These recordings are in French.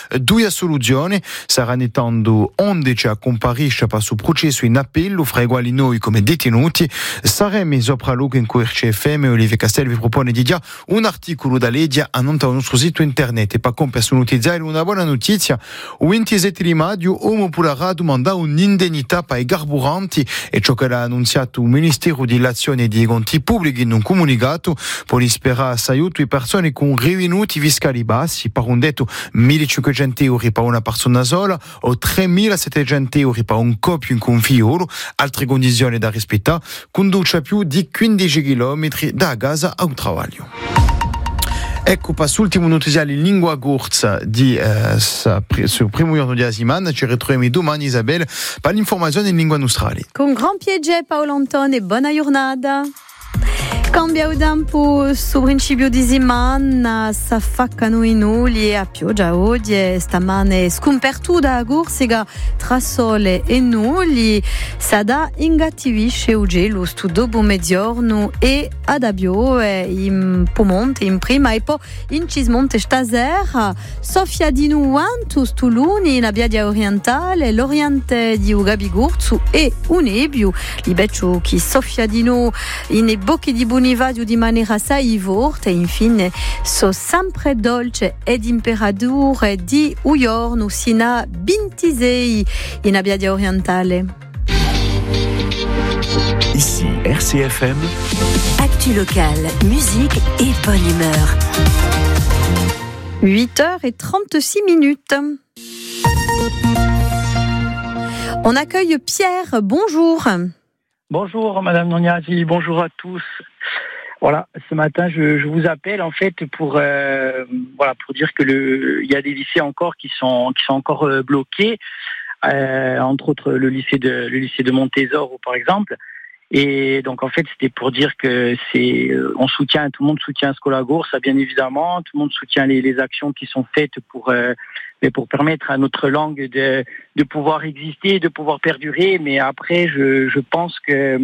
due soluzioni. Saranno 11 a comparisce per su processo in appello, fra i quali noi come detenuti. Saremo sopra luogo in cui RCFM Olivier Castelli vi propone di dire un articolo da legge annuncio al nostro sito internet e per personalizzare una buona notizia. Il 27 di maggio Uomo Pulara domanda un'indennità per i carburanti e ciò che l'ha annunciato il Ministero dell'Azione e dei Conti Pubblici in un comunicato per sperare aiuto le persone con revenuti fiscali bassi, per un detto 1.500 euro per una persona sola o 3.700 euro per un coppio con figlio, altre condizioni da rispettare, conduce più di 15 km da casa al lavoro. Ecco, per l'ultimo notiziale in lingua corsa sul primo giorno di settimana, ci ritroviamo domani, Isabelle, per l'informazione in lingua nostrale. Con gran piacere, Paolo Antone, buona giornata. Cambia il tempo sul principio di settimana, si faccano i nulli a pioggia oggi e stamane scompertuta a Gorsiga tra sole e nulli, sada ingativisce il gelo stu dopo mezzogiorno e ad Abio in Pomonte in prima e poi in Cismonte stasera, Sofia di Nuantus Tuluni in Abbiadia orientale, l'oriente di Ugabigurzu e Unebio, li beccio che Sofia di Nu in bocchi di Bonivadio di maniera assai forte e infine so sempre dolce ed imperadure di Uiorno sino a 26 in Abbiadia orientale. Ici RCFM. Actu locale, musique et bonne humeur. 8h36. On accueille Pierre, bonjour. Bonjour Madame Noniazi, bonjour à tous. Voilà, ce matin je vous appelle en fait pour dire que il y a des lycées encore qui sont encore bloqués, entre autres le lycée de Montésor par exemple. Et donc en fait c'était pour dire que tout le monde soutient Scolagours, ça bien évidemment, tout le monde soutient les actions qui sont faites pour permettre à notre langue de pouvoir exister, de pouvoir perdurer. Mais après je pense que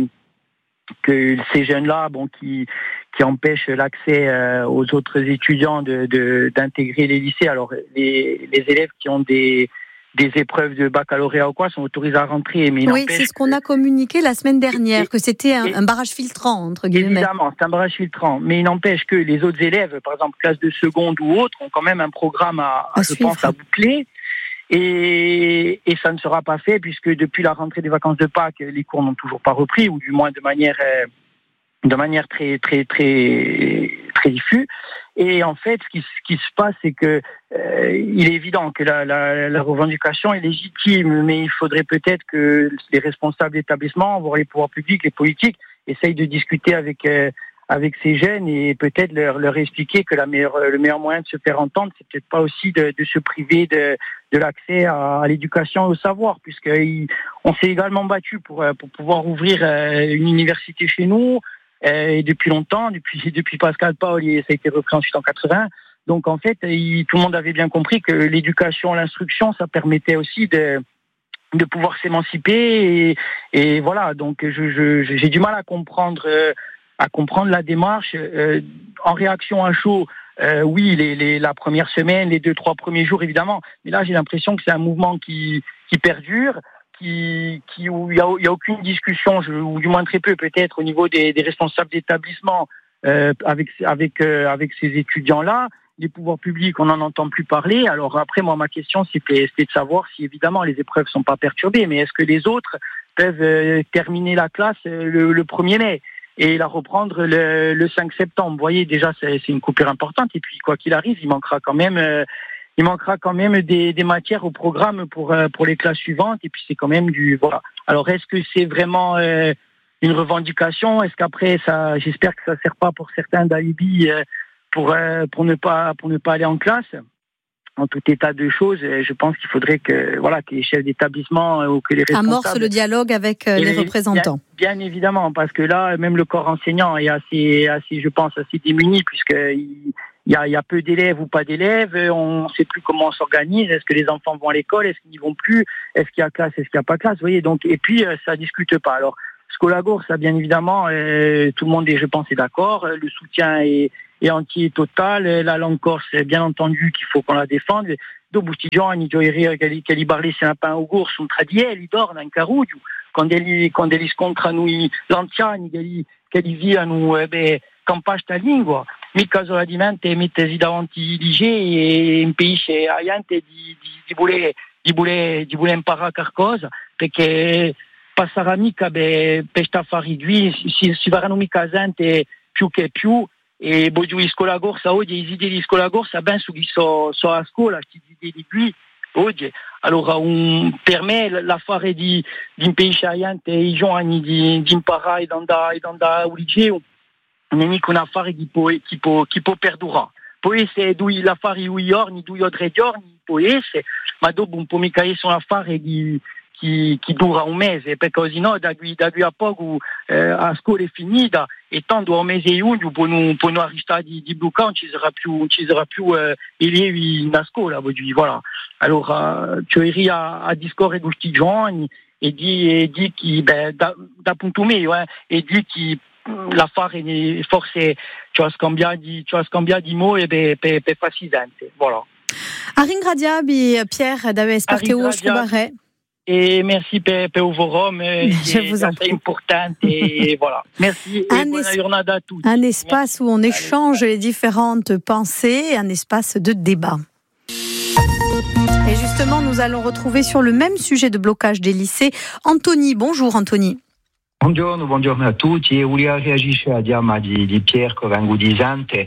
ces jeunes-là, qui empêchent l'accès aux autres étudiants d'intégrer les lycées. Alors les élèves qui ont des épreuves de baccalauréat ou quoi sont autorisés à rentrer. Mais oui, c'est ce qu'on a communiqué la semaine dernière, que c'était un barrage filtrant, entre guillemets. Évidemment, c'est un barrage filtrant. Mais il n'empêche que les autres élèves, par exemple classe de seconde ou autre, ont quand même un programme à boucler. Et ça ne sera pas fait puisque depuis la rentrée des vacances de Pâques, les cours n'ont toujours pas repris, ou du moins de manière très très très très diffuse. Et en fait, ce qui se passe, c'est que il est évident que la revendication est légitime, mais il faudrait peut-être que les responsables d'établissements, voire les pouvoirs publics, les politiques, essayent de discuter avec ces jeunes et peut-être leur expliquer que le meilleur moyen de se faire entendre, c'est peut-être pas aussi de se priver de l'accès à l'éducation et au savoir, puisqu'on s'est également battu pour pouvoir ouvrir une université chez nous, et depuis longtemps, depuis Pascal Paul, ça a été repris ensuite en 80. Donc en fait, tout le monde avait bien compris que l'éducation, l'instruction, ça permettait aussi de pouvoir s'émanciper et voilà. Donc j'ai du mal à comprendre la démarche. En réaction à chaud, oui, la première semaine, les 2-3 premiers jours évidemment, mais là j'ai l'impression que c'est un mouvement qui perdure, où il y a aucune discussion, ou du moins très peu peut-être au niveau des responsables d'établissement avec ces étudiants-là. Les pouvoirs publics, on n'en entend plus parler. Alors après, moi, ma question, c'était de savoir si évidemment les épreuves sont pas perturbées, mais est-ce que les autres peuvent terminer la classe le 1er mai et la reprendre le 5 septembre. Vous voyez, déjà, c'est une coupure importante. Et puis, quoi qu'il arrive, il manquera quand même des matières au programme pour les classes suivantes. Et puis, c'est quand même voilà. Alors, est-ce que c'est vraiment une revendication? Est-ce qu'après, j'espère que ça sert pas pour certains d'alibi pour ne pas aller en classe? En tout état de choses, je pense qu'il faudrait que les chefs d'établissement ou que les responsables amorcent le dialogue avec les représentants. Bien évidemment, parce que là, même le corps enseignant est assez, je pense, assez démuni, puisqu'il y a peu d'élèves ou pas d'élèves, on ne sait plus comment on s'organise, est-ce que les enfants vont à l'école, est-ce qu'ils n'y vont plus, est-ce qu'il y a classe, est-ce qu'il n'y a pas classe, vous voyez, donc, et puis ça discute pas. Alors, Scolagours, ça bien évidemment, tout le monde je pense, est d'accord, le soutien est entier et total. La langue corse, bien entendu qu'il faut qu'on la défende. Do Bustigion, i gioieri che li parli se un au gours un tradiel, li dorn un carudio. Quand li scontrano l'anziani che li viano campage ta lingua. Mica solamente mettersi davanti l'IG e impedisce a gente di voler imparare qualcosa, perché passerà mica per sta affari qui, si varranno mica gente più che più, e voglio scuola corsa oggi, le idee di scuola corsa ben su chi so a scuola, queste idee di qui oggi. Allora per me l'affare di impedisce a gente i giovani di imparare da al liceo non è mica un affare che può perdurare. Può essere l'affare 2 giorni, 2 o 3 giorni, può essere, ma dopo un po' mica essere un affare che dura un mese, perché sennò da qui a poco a scuola è finita e tanto un mese e uno può non arrestare di bloccare, non ci sarà più elevi in scuola, voilà. Allora cioè a discorrere con questi giovani e di che da punto mio e di che l'affare forse ci ha scambiato di mo e per facilmente, voilà. A ringraziabi Pierre d'ave sparteu scubarè. Et merci per vos c'est important et voilà. Merci et bonne journée à tous. Un espace où on échange les différentes pensées, un espace de débat. Et justement, nous allons retrouver sur le même sujet de blocage des lycées Anthony. Bonjour Anthony. Buongiorno a tutti. E volevo reagire a diama di Pierre Covangudisante.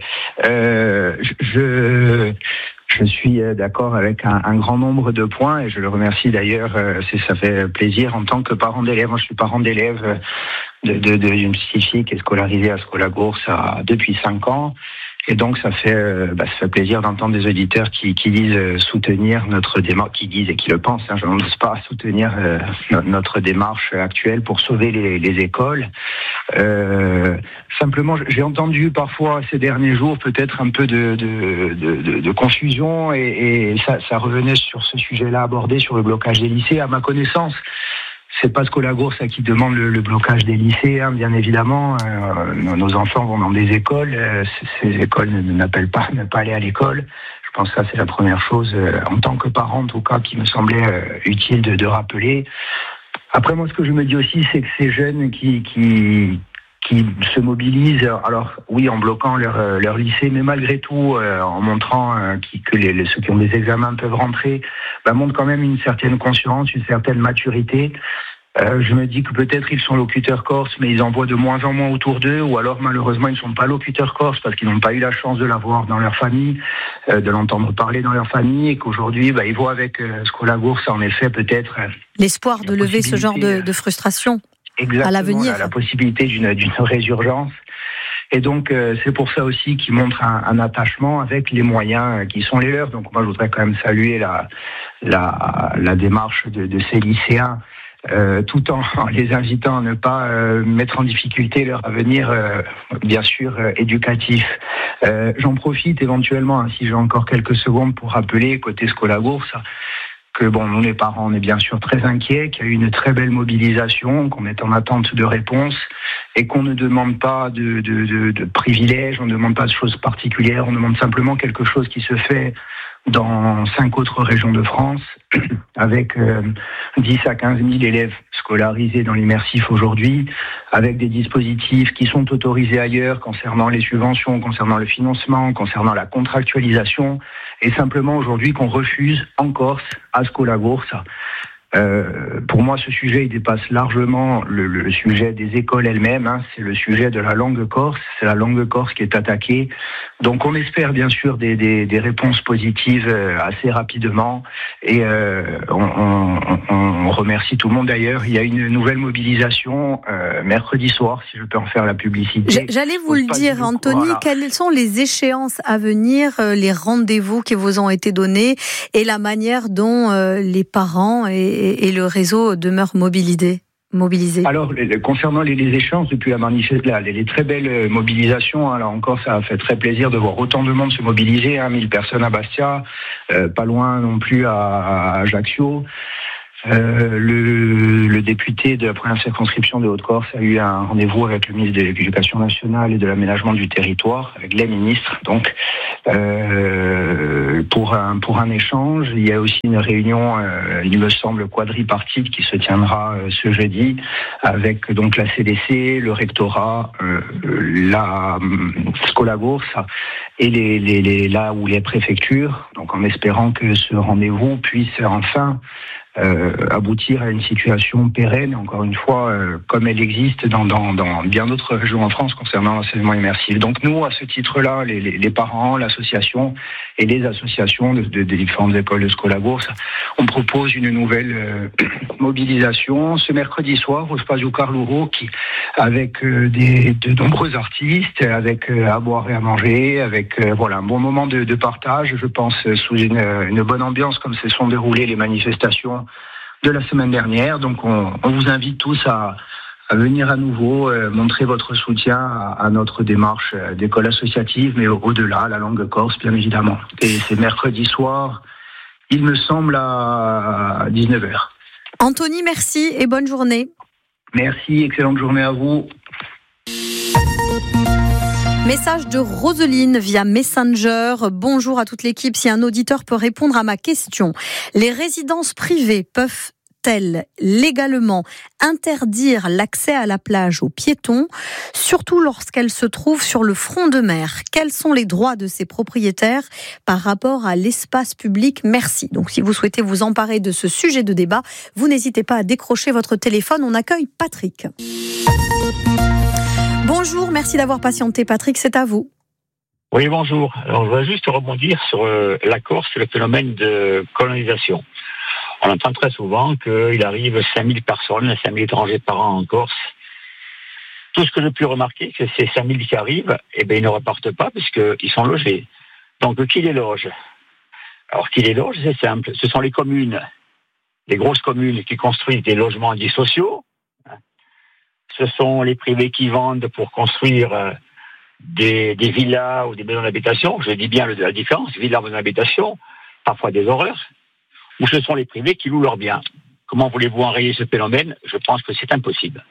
Je suis d'accord avec un grand nombre de points et je le remercie d'ailleurs, ça fait plaisir en tant que parent d'élève. Moi, je suis parent d'élève d'une petite fille qui est scolarisée à Scola Corsa depuis 5 ans. Et donc ça fait plaisir d'entendre des auditeurs qui disent soutenir notre démarche, qui disent et qui le pensent, je n'ose pas soutenir notre démarche actuelle pour sauver les écoles. Simplement, j'ai entendu parfois ces derniers jours peut-être un peu de confusion et ça revenait sur ce sujet-là abordé sur le blocage des lycées. À ma connaissance, c'est pas Scola Corsa qui demande le blocage des lycées, bien évidemment. Nos enfants vont dans des écoles. Ces écoles n'appellent pas ne pas aller à l'école. Je pense que ça, c'est la première chose, en tant que parent, en tout cas, qui me semblait utile de rappeler. Après, moi, ce que je me dis aussi, c'est que ces jeunes qui se mobilisent, alors oui, en bloquant leur lycée, mais malgré tout, en montrant que ceux qui ont des examens peuvent rentrer, montrent quand même une certaine conscience, une certaine maturité. Je me dis que peut-être ils sont locuteurs corses, mais ils en voient de moins en moins autour d'eux, ou alors malheureusement ils ne sont pas locuteurs corses parce qu'ils n'ont pas eu la chance de l'avoir dans leur famille, de l'entendre parler dans leur famille, et qu'aujourd'hui ils voient avec Scola Corsa en effet peut-être l'espoir de lever ce genre de frustration. Exactement, à l'avenir. La possibilité d'une résurgence. Et donc, c'est pour ça aussi qu'ils montrent un attachement avec les moyens qui sont les leurs. Donc, moi, je voudrais quand même saluer la démarche de ces lycéens, tout en les invitant à ne pas mettre en difficulté leur avenir, bien sûr, éducatif. J'en profite éventuellement, si j'ai encore quelques secondes, pour rappeler, côté Scola Corsa, que nous les parents, on est bien sûr très inquiets, qu'il y a eu une très belle mobilisation, qu'on est en attente de réponses et qu'on ne demande pas de privilèges, on ne demande pas de choses particulières, on demande simplement quelque chose qui se fait dans 5 autres régions de France, avec 10 à 15 000 élèves scolarisés dans l'immersif aujourd'hui, avec des dispositifs qui sont autorisés ailleurs concernant les subventions, concernant le financement, concernant la contractualisation, et simplement aujourd'hui qu'on refuse en Corse à Scola Corsa. Pour moi, ce sujet il dépasse largement le sujet des écoles elles-mêmes. C'est le sujet de la langue corse. C'est la langue corse qui est attaquée. Donc, on espère bien sûr des réponses positives assez rapidement. Et on remercie tout le monde d'ailleurs. Il y a une nouvelle mobilisation mercredi soir, si je peux en faire la publicité. J'allais vous le dire, Anthony. Voilà. Quelles sont les échéances à venir, les rendez-vous qui vous ont été donnés et la manière dont les parents et le réseau demeurent mobilisés? Alors, concernant les échéances depuis la manifestation, les très belles mobilisations, là encore, ça a fait très plaisir de voir autant de monde se mobiliser, 1000 personnes à Bastia, pas loin non plus à Ajaccio. Le député de la première circonscription de Haute-Corse a eu un rendez-vous avec le ministre de l'Éducation nationale et de l'Aménagement du territoire, avec les ministres, donc pour un échange. Il y a aussi une réunion, il me semble quadripartite, qui se tiendra ce jeudi avec donc la CDC, le rectorat, la Scolagours et les préfectures. Donc en espérant que ce rendez-vous puisse enfin aboutir à une situation pérenne, encore une fois, comme elle existe dans bien d'autres régions en France concernant l'enseignement immersif. Donc nous, à ce titre-là, les parents, l'association et les associations des différentes écoles de Scolagours, on propose une nouvelle mobilisation ce mercredi soir au Spazio Carlouro, avec de nombreux artistes, avec à boire et à manger, avec un bon moment de partage, je pense, sous une bonne ambiance, comme se sont déroulées les manifestations de la semaine dernière. Donc on vous invite tous à venir à nouveau montrer votre soutien à notre démarche d'école associative, mais au-delà, la langue corse, bien évidemment. Et c'est mercredi soir, il me semble, à 19h. Anthony, merci et bonne journée. Merci, excellente journée à vous. Message de Roseline via Messenger. Bonjour à toute l'équipe. Si un auditeur peut répondre à ma question, les résidences privées peuvent-elles légalement interdire l'accès à la plage aux piétons, surtout lorsqu'elles se trouvent sur le front de mer? Quels sont les droits de ces propriétaires par rapport à l'espace public? Merci. Donc si vous souhaitez vous emparer de ce sujet de débat, vous n'hésitez pas à décrocher votre téléphone. On accueille Patrick. Bonjour, merci d'avoir patienté. Patrick, c'est à vous. Oui, bonjour. Alors, je voudrais juste rebondir sur la Corse et le phénomène de colonisation. On entend très souvent qu'il arrive 5000 personnes, 5000 étrangers par an en Corse. Tout ce que j'ai pu remarquer, c'est que ces 5000 qui arrivent, ils ne repartent pas puisqu'ils sont logés. Donc, qui les loge? Alors, qui les loge, c'est simple. Ce sont les communes, les grosses communes qui construisent des logements dits sociaux. Ce sont les privés qui vendent pour construire des villas ou des maisons d'habitation. Je dis bien la différence, villas, maisons d'habitation, parfois des horreurs. Ou ce sont les privés qui louent leurs biens. Comment voulez-vous enrayer ce phénomène? Je pense que c'est impossible.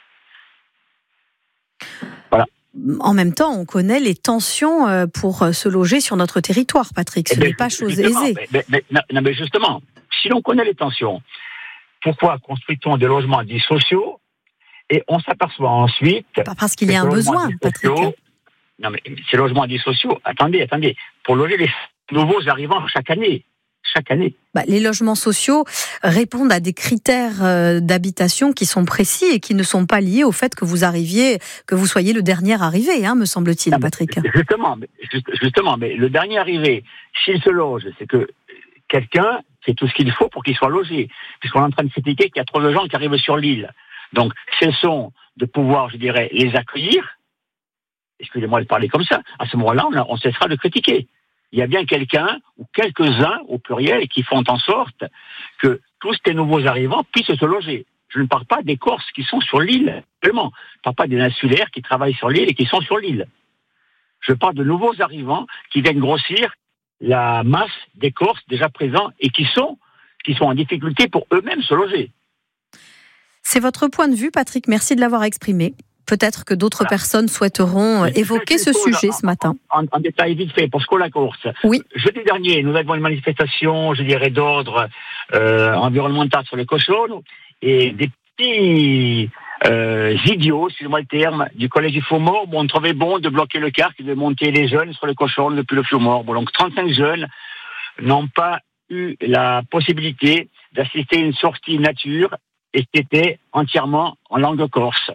Voilà. En même temps, on connaît les tensions pour se loger sur notre territoire, Patrick. Ce n'est pas chose aisée. Mais justement, si l'on connaît les tensions, pourquoi construit-on des logements dits sociaux? Et on s'aperçoit ensuite... Parce qu'il y a un besoin, Patrick. Non, mais ces logements dits sociaux, attendez, pour loger les nouveaux arrivants chaque année. Les logements sociaux répondent à des critères d'habitation qui sont précis et qui ne sont pas liés au fait que vous soyez le dernier arrivé, me semble-t-il, Patrick. Justement, mais le dernier arrivé, s'il se loge, c'est que quelqu'un fait tout ce qu'il faut pour qu'il soit logé. Puisqu'on est en train de critiquer qu'il y a trop de gens qui arrivent sur l'île. Donc, cessons de pouvoir, les accueillir. Excusez-moi de parler comme ça. À ce moment-là, on cessera de critiquer. Il y a bien quelqu'un, ou quelques-uns, au pluriel, qui font en sorte que tous ces nouveaux arrivants puissent se loger. Je ne parle pas des Corses qui sont sur l'île, seulement. Je ne parle pas des insulaires qui travaillent sur l'île et qui sont sur l'île. Je parle de nouveaux arrivants qui viennent grossir la masse des Corses déjà présents et qui sont en difficulté pour eux-mêmes se loger. C'est votre point de vue, Patrick. Merci de l'avoir exprimé. Peut-être que d'autres personnes souhaiteront évoquer ce sujet ce matin. En détail vite fait, pour Scolagours. Oui. Jeudi dernier, nous avons une manifestation, d'ordre environnemental sur les cochons et des petits idiots, excusez-moi le terme, du collège du Faux-Mort ont trouvé bon de bloquer le car et de monter les jeunes sur les cochons depuis le Faux-Mort. Donc 35 jeunes n'ont pas eu la possibilité d'assister à une sortie nature et c'était entièrement en langue corse.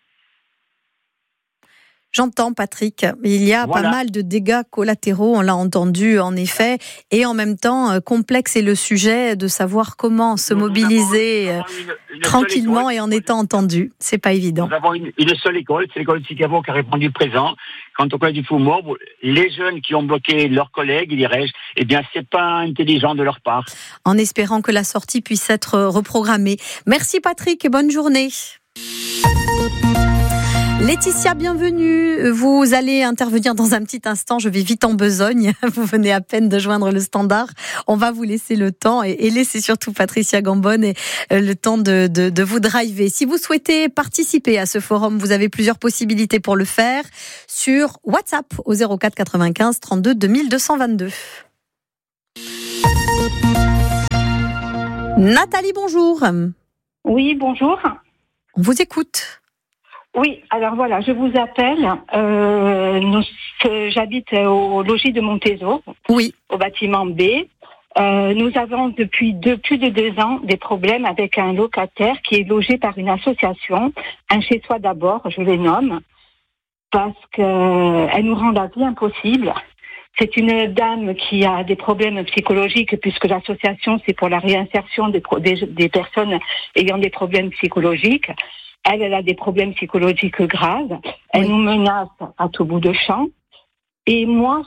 J'entends, Patrick. Il y a pas mal de dégâts collatéraux, on l'a entendu en effet, et en même temps, complexe est le sujet de savoir comment se mobiliser tranquillement et en étant entendu. C'est pas évident. Nous avons une seule école, c'est l'école de Sicavo qui a répondu présent. Quant au collège du Faux-Mort, les jeunes qui ont bloqué leurs collègues, dirais-je, c'est pas intelligent de leur part. En espérant que la sortie puisse être reprogrammée. Merci Patrick et bonne journée. Laetitia, bienvenue. Vous allez intervenir dans un petit instant. Je vais vite en besogne. Vous venez à peine de joindre le standard. On va vous laisser le temps et laisser surtout Patricia Gambon et le temps de vous driver. Si vous souhaitez participer à ce forum, vous avez plusieurs possibilités pour le faire sur WhatsApp au 04 95 32 2222. Nathalie, bonjour. Oui, bonjour. On vous écoute. Oui, alors voilà, je vous appelle. J'habite au logis de Montézo, oui, au bâtiment B. Nous avons depuis plus de 2 ans des problèmes avec un locataire qui est logé par une association, un chez-soi d'abord, je les nomme, parce qu'elle nous rend la vie impossible. C'est une dame qui a des problèmes psychologiques, puisque l'association, c'est pour la réinsertion des personnes ayant des problèmes psychologiques. Elle a des problèmes psychologiques graves. Elle nous menace à tout bout de champ. Et moi,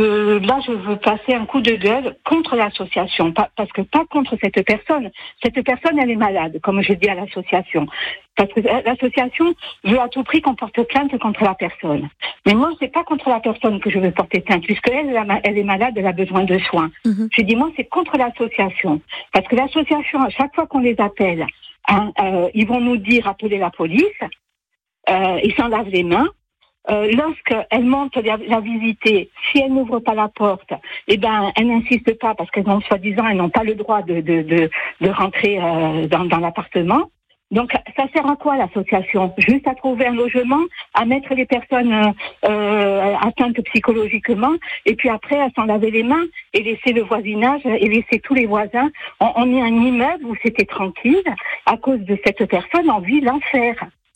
je veux passer un coup de gueule contre l'association, pas contre cette personne. Cette personne, elle est malade, comme je dis à l'association. Parce que l'association veut à tout prix qu'on porte plainte contre la personne. Mais moi, c'est pas contre la personne que je veux porter plainte, puisque elle est malade, elle a besoin de soins. Mm-hmm. Je dis, moi, c'est contre l'association. Parce que l'association, à chaque fois qu'on les appelle, ils vont nous dire appeler la police, ils s'en lavent les mains. Lorsqu'elle monte la visiter, si elle n'ouvre pas la porte, elle n'insiste pas parce qu'elles ont soi-disant, elles n'ont pas le droit de rentrer dans l'appartement. Donc, ça sert à quoi l'association ? Juste à trouver un logement, à mettre les personnes atteintes psychologiquement, et puis après à s'en laver les mains et laisser le voisinage et laisser tous les voisins. On est un immeuble où c'était tranquille. À cause de cette personne, on vit l'enfer.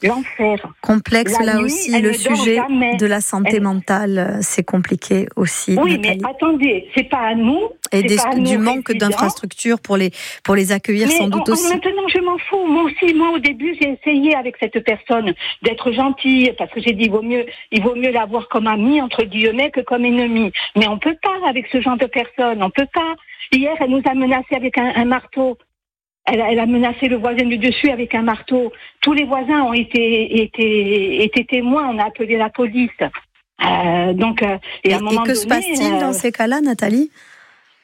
Complexe là aussi, le sujet de la santé mentale, c'est compliqué aussi. Oui, Nathalie. mais attendez, c'est pas à nous. Et du manque d'infrastructures pour les accueillir sans doute aussi. Maintenant, je m'en fous. Moi au début, j'ai essayé avec cette personne d'être gentille, parce que j'ai dit il vaut mieux l'avoir comme amie, entre guillemets, que comme ennemie. Mais on peut pas avec ce genre de personne, on peut pas. Hier, elle nous a menacés avec un marteau. Elle a menacé le voisin du dessus avec un marteau. Tous les voisins ont été témoins. On a appelé la police. Et à un moment donné, que se passe-t-il dans ces cas-là, Nathalie ? Comment ?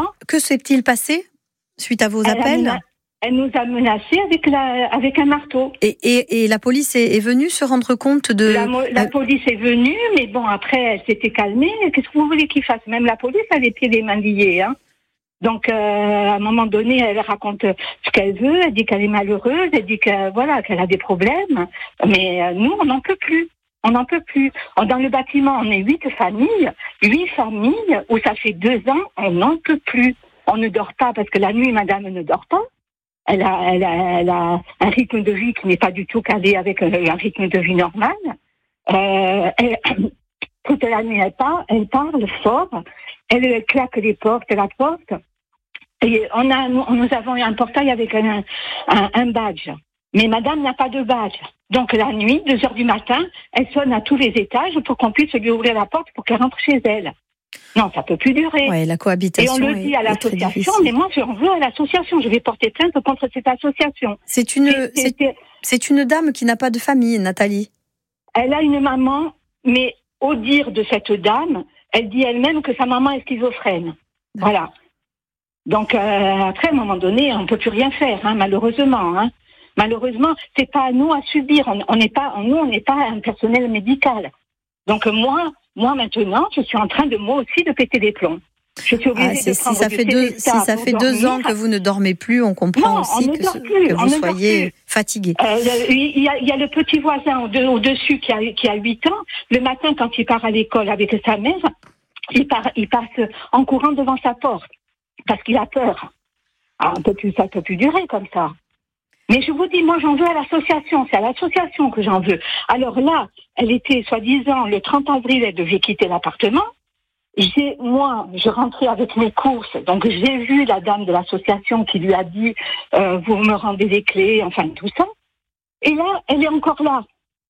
Que s'est-il passé suite à vos appels ? Elle nous a menacés avec un marteau. Et la police est venue se rendre compte de... La police est venue, mais bon, après, elle s'était calmée. Qu'est-ce que vous voulez qu'ils fassent ? Même la police a les pieds et les mains liés, hein. Donc, à un moment donné, elle raconte ce qu'elle veut. Elle dit qu'elle est malheureuse. Elle dit qu'elle a des problèmes. Mais nous, on n'en peut plus. On n'en peut plus. Dans le bâtiment, on est 8 familles où ça fait 2 ans, on n'en peut plus. On ne dort pas parce que la nuit, madame ne dort pas. Elle a un rythme de vie qui n'est pas du tout calé avec un rythme de vie normal. Toute la nuit, elle parle fort. Elle claque la porte. Et nous avons eu un portail avec un badge. Mais madame n'a pas de badge. Donc la nuit, 2h du matin, elle sonne à tous les étages pour qu'on puisse lui ouvrir la porte pour qu'elle rentre chez elle. Non, ça peut plus durer. Ouais, la cohabitation. Et on le dit à l'association, mais moi j'en veux à l'association. Je vais porter plainte contre cette association. C'est une dame qui n'a pas de famille, Nathalie. Elle a une maman, mais au dire de cette dame, elle dit elle-même que sa maman est schizophrène. Voilà. Donc après, à un moment donné, on ne peut plus rien faire, hein, malheureusement. Hein. Malheureusement, c'est pas à nous à subir. On n'est pas un personnel médical. Donc moi maintenant, je suis en train moi aussi de péter des plombs. Je suis obligée de prendre si ça fait 2 ans que vous ne dormez plus, on comprend aussi que vous soyez fatiguée. Il y a le petit voisin au-dessus qui a 8 ans. Le matin, quand il part à l'école avec sa mère, il passe en courant devant sa porte parce qu'il a peur. Alors, ça peut plus durer comme ça. Mais je vous dis, moi j'en veux à l'association, c'est à l'association que j'en veux. Alors là, elle était soi-disant, le 30 avril, elle devait quitter l'appartement. Je rentrais avec mes courses, donc j'ai vu la dame de l'association qui lui a dit vous me rendez les clés, enfin tout ça. Et là, elle est encore là.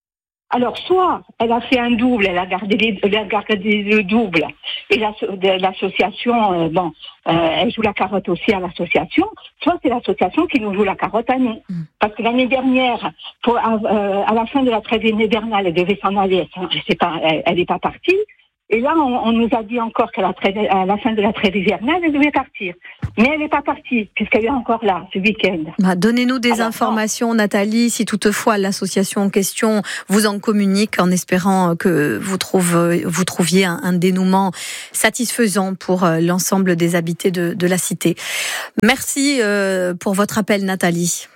Alors, soit elle a fait un double, elle a gardé le double, et l'association, elle joue la carotte aussi à l'association, soit c'est l'association qui nous joue la carotte à nous. Parce que l'année dernière, à la fin de la trêve hivernale, elle devait s'en aller, elle n'est pas partie. Et là, on nous a dit encore qu'à la fin de la trêve hivernale, elle devait partir. Mais elle n'est pas partie, puisqu'elle est encore là, ce week-end. Donnez-nous des informations, Nathalie, si toutefois l'association en question vous en communique, en espérant que vous trouviez un dénouement satisfaisant pour l'ensemble des habités de la cité. Merci pour votre appel, Nathalie.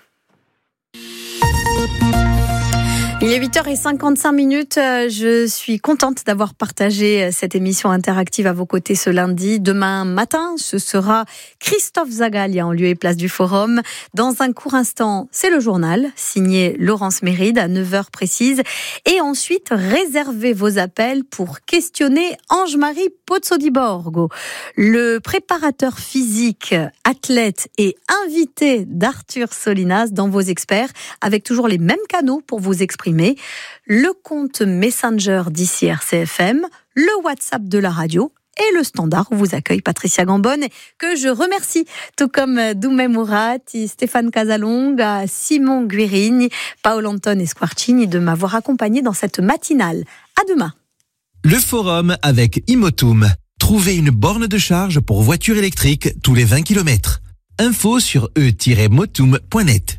Il est 8h55. Je suis contente d'avoir partagé cette émission interactive à vos côtés ce lundi. Demain matin, ce sera Christophe Zagalia en lieu et place du Forum. Dans un court instant, c'est le journal, signé Laurence Méride à 9h précise. Et ensuite, réservez vos appels pour questionner Ange-Marie Pozzo-di-Borgo, le préparateur physique, athlète et invité d'Arthur Solinas dans vos experts, avec toujours les mêmes canaux pour vous exprimer. Le compte Messenger d'ici RCFM, le WhatsApp de la radio et le standard où vous accueille Patricia Gambonne, que je remercie, tout comme Doumé Mourat, Stéphane Casalonga, Simon Guérini, Paolo Anton et Squarcini de m'avoir accompagné dans cette matinale. À demain. Le Forum avec Imotum. Trouvez une borne de charge pour voiture électrique tous les 20 km. Info sur e-motum.net.